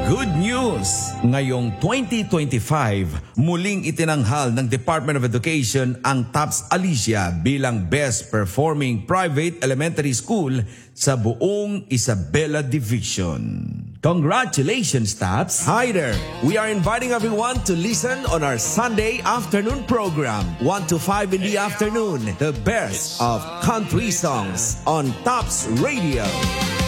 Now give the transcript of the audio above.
Good news! Ngayong 2025, muling itinanghal ng Department of Education ang TAPS Alicia bilang Best Performing Private Elementary School sa buong Isabela Division. Congratulations, TAPS! Hi there! We are inviting everyone to listen on our Sunday afternoon program, 1 to 5 in the afternoon, the best of country songs on TAPS Radio.